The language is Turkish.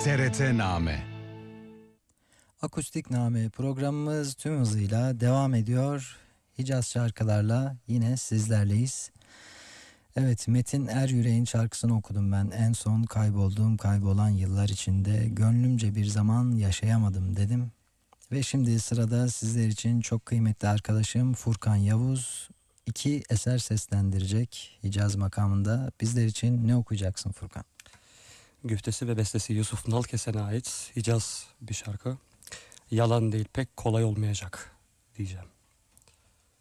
TRT-Name. Akustik Name programımız tüm hızıyla devam ediyor. Hicaz şarkılarla yine sizlerleyiz. Evet, Metin Eryürek'in şarkısını okudum ben. En son kaybolan yıllar içinde gönlümce bir zaman yaşayamadım dedim. Ve şimdi sırada sizler için çok kıymetli arkadaşım Furkan Yavuz iki eser seslendirecek Hicaz makamında. Bizler için ne okuyacaksın Furkan? Güftesi ve bestesi Yusuf Nalkesen'e ait Hicaz bir şarkı. Yalan değil, pek kolay olmayacak diyeceğim.